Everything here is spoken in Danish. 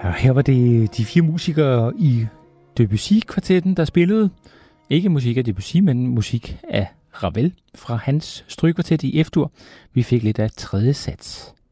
Og her var det de 4 musikere i Debussy-kvartetten, der spillede. Ikke musik af Debussy, men musik af Ravel fra hans strygekvartet i F-dur. Vi fik lidt af tredje sats.